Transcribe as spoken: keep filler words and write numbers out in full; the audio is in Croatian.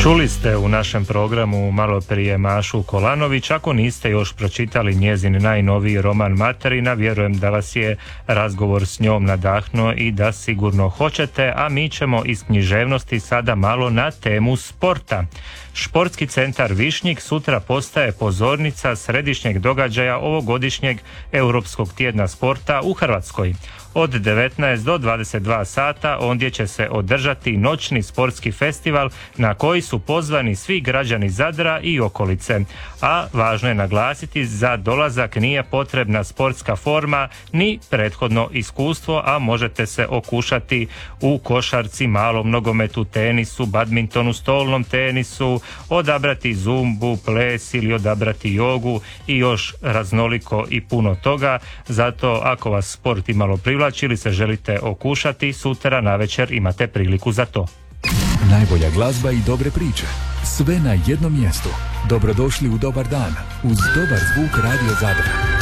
Čuli ste u našem programu malo prije Mašu Kolanović. Ako niste još pročitali njezin najnoviji roman Materina, vjerujem da vas je razgovor s njom nadahnuo i da sigurno hoćete, a mi ćemo iz književnosti sada malo na temu sporta. Športski centar Višnjik sutra postaje pozornica središnjeg događaja ovogodišnjeg Europskog tjedna sporta u Hrvatskoj. Od devetnaest do dvadeset dva sata ondje će se održati noćni sportski festival na koji su pozvani svi građani Zadra i okolice. A važno je naglasiti, za dolazak nije potrebna sportska forma ni prethodno iskustvo, a možete se okušati u košarci, malom nogometu, tenisu, badmintonu, stolnom tenisu, odabrati zumbu, ples ili odabrati jogu i još raznoliko i puno toga. Zato ako vas sport imalo privlači ili se želite okušati, sutra navečer imate priliku za to. Najbolja glazba i dobre priče. Sve na jednom mjestu. Dobrodošli u Dobar dan uz dobar zvuk Radio Zadra.